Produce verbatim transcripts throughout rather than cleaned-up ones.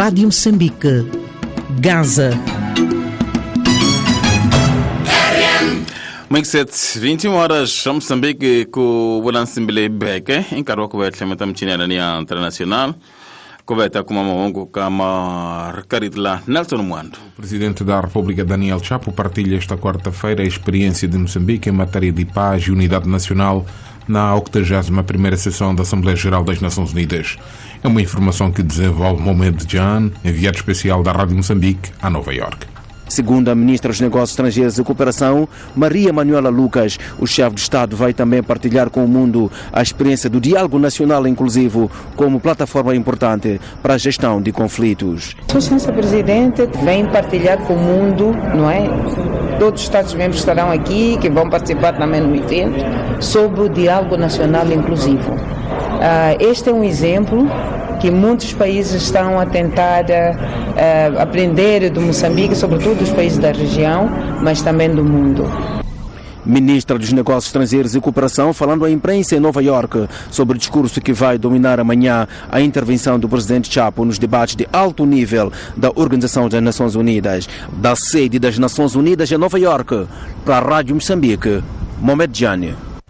Rádio Moçambique, Gaza. Mixet vinte e uma horas Moçambique com o balanço em Beque em Carol com o Clementam Chinelania Internacional. Conversa com uma kama Recaridla Nelson Muando. O presidente da República, Daniel Chapo, partilha esta quarta-feira a experiência de Moçambique em matéria de paz e unidade nacional na octogésima primeira sessão da Assembleia Geral das Nações Unidas. É uma informação que desenvolve Mohamed Jan, enviado especial da Rádio Moçambique a Nova Iorque. Segundo a Ministra dos Negócios Estrangeiros e Cooperação, Maria Manuela Lucas, o chefe de Estado vai também partilhar com o mundo a experiência do diálogo nacional inclusivo como plataforma importante para a gestão de conflitos. A Excelência Presidente vem partilhar com o mundo, não é? Todos os Estados-membros estarão aqui, que vão participar também no evento, sobre o diálogo nacional inclusivo. Uh, este é um exemplo que muitos países estão a tentar uh, aprender do Moçambique, sobretudo dos países da região, mas também do mundo. Ministra dos Negócios Estrangeiros e Cooperação, falando à imprensa em Nova Iorque sobre o discurso que vai dominar amanhã a intervenção do presidente Chapo nos debates de alto nível da Organização das Nações Unidas, da sede das Nações Unidas em Nova Iorque, para a Rádio Moçambique, Mohamed Jani.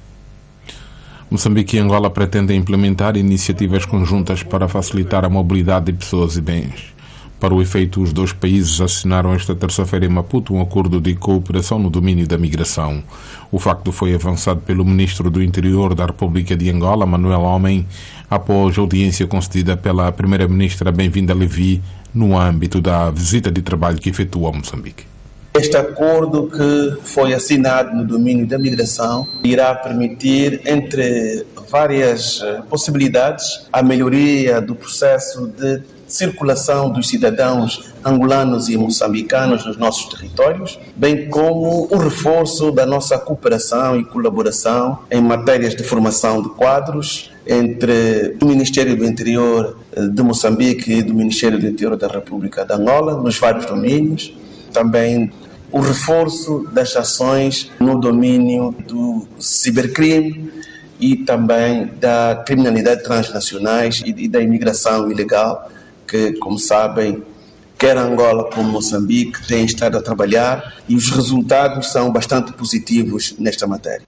Moçambique e Angola pretendem implementar iniciativas conjuntas para facilitar a mobilidade de pessoas e bens. Para o efeito, os dois países assinaram esta terça-feira em Maputo um acordo de cooperação no domínio da migração. O facto foi avançado pelo Ministro do Interior da República de Angola, Manuel Homem, após audiência concedida pela Primeira-Ministra Bem-vinda Levi no âmbito da visita de trabalho que efetua a Moçambique. Este acordo que foi assinado no domínio da migração irá permitir, entre várias possibilidades, a melhoria do processo de circulação dos cidadãos angolanos e moçambicanos nos nossos territórios, bem como o reforço da nossa cooperação e colaboração em matérias de formação de quadros entre o Ministério do Interior de Moçambique e do Ministério do Interior da República de Angola, nos vários domínios. Também o reforço das ações no domínio do cibercrime e também da criminalidade transnacionais e da imigração ilegal, que, como sabem, quer Angola como Moçambique têm estado a trabalhar e os resultados são bastante positivos nesta matéria.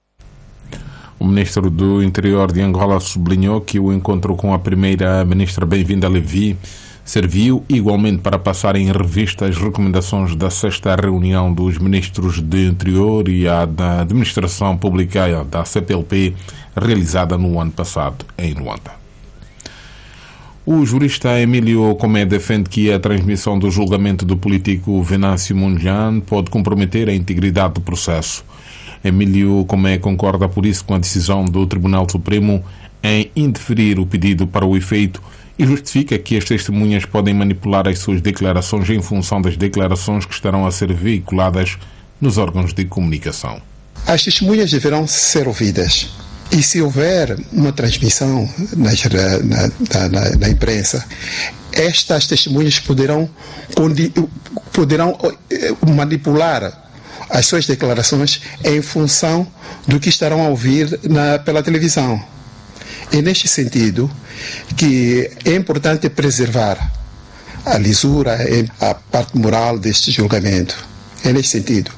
O Ministro do Interior de Angola sublinhou que o encontro com a Primeira-Ministra Bem-vinda Levi serviu igualmente para passar em revista as recomendações da sexta reunião dos Ministros do Interior e a da Administração Pública da C P L P, realizada no ano passado em Luanda. O jurista Emílio Comé defende que a transmissão do julgamento do político Venâncio Mondlane pode comprometer a integridade do processo. Emílio Comé concorda por isso com a decisão do Tribunal Supremo em indeferir o pedido para o efeito e justifica que as testemunhas podem manipular as suas declarações em função das declarações que estarão a ser veiculadas nos órgãos de comunicação. As testemunhas deverão ser ouvidas. E se houver uma transmissão nas, na, na, na imprensa, estas testemunhas poderão, poderão manipular as suas declarações em função do que estarão a ouvir na, pela televisão. É neste sentido que é importante preservar a lisura e a parte moral deste julgamento. É neste sentido.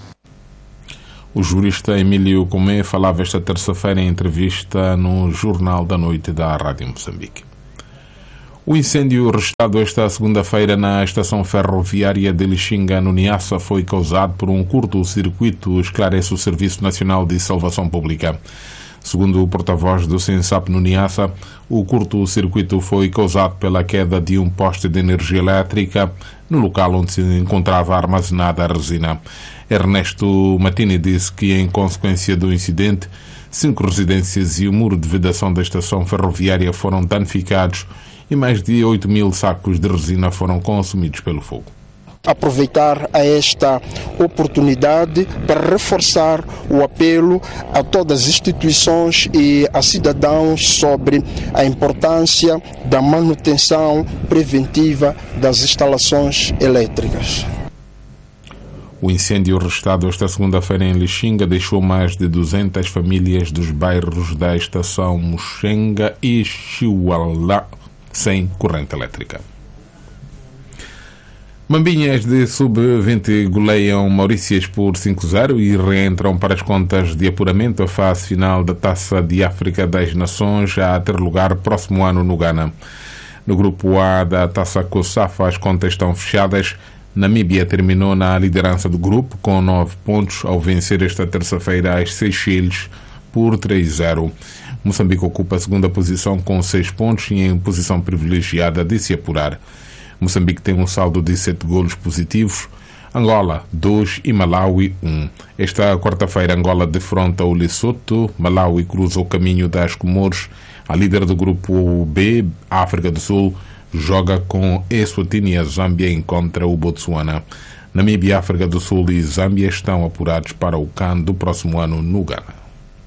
O jurista Emílio Comé falava esta terça-feira em entrevista no Jornal da Noite da Rádio Moçambique. O incêndio registrado esta segunda-feira na estação ferroviária de Lixinga, no Niassa, foi causado por um curto-circuito, esclarece o Serviço Nacional de Salvação Pública. Segundo o porta-voz do SENSAP no Niassa, o curto-circuito foi causado pela queda de um poste de energia elétrica no local onde se encontrava armazenada a resina. Ernesto Matini disse que, em consequência do incidente, cinco residências e o muro de vedação da estação ferroviária foram danificados e mais de oito mil sacos de resina foram consumidos pelo fogo. Aproveitar a esta oportunidade para reforçar o apelo a todas as instituições e a cidadãos sobre a importância da manutenção preventiva das instalações elétricas. O incêndio registrado esta segunda-feira em Lixinga deixou mais de duzentas famílias dos bairros da estação Muxenga e Chiualá sem corrente elétrica. Mambinhas de sub vinte goleiam Maurícias por cinco a zero e reentram para as contas de apuramento a fase final da Taça de África das Nações a ter lugar próximo ano no Ghana. No grupo A da Taça COSAFA as contas estão fechadas. Namíbia terminou na liderança do grupo com nove pontos ao vencer esta terça-feira as Seychelles por três a zero. Moçambique ocupa a segunda posição com seis pontos e em posição privilegiada de se apurar. Moçambique tem um saldo de sete golos positivos, Angola dois e Malawi um. Esta quarta-feira Angola defronta o Lesotho, Malawi cruza o caminho das Comores, a líder do grupo B, a África do Sul, joga com Eswatini e a Zâmbia contra o Botsuana. Namíbia, África do Sul e Zâmbia estão apurados para o CAN do próximo ano no Ghana.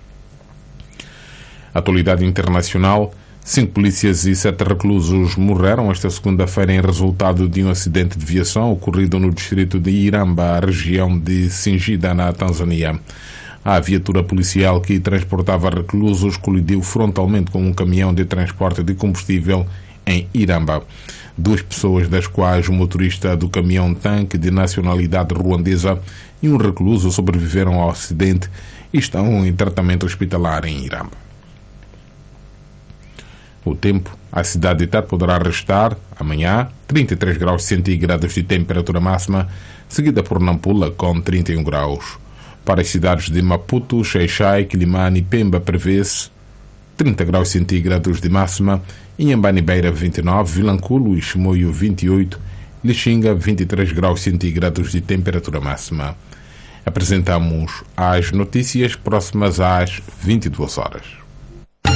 Atualidade internacional. Cinco polícias e sete reclusos morreram esta segunda-feira em resultado de um acidente de viação ocorrido no distrito de Iramba, região de Singida, na Tanzânia. A viatura policial que transportava reclusos colidiu frontalmente com um caminhão de transporte de combustível em Iramba. Duas pessoas, das quais o motorista do caminhão-tanque de nacionalidade ruandesa e um recluso, sobreviveram ao acidente e estão em tratamento hospitalar em Iramba. O tempo, a cidade de Tete poderá restar amanhã trinta e três graus centígrados de temperatura máxima, seguida por Nampula com trinta e um graus. Para as cidades de Maputo, Xai-Xai, Quilimane e Pemba prevê-se trinta graus centígrados de máxima, Inhambane-Beira vinte e nove, Vilanculo e Chimoio vinte e oito, Lixinga vinte e três graus centígrados de temperatura máxima. Apresentamos as notícias próximas às vinte e duas horas.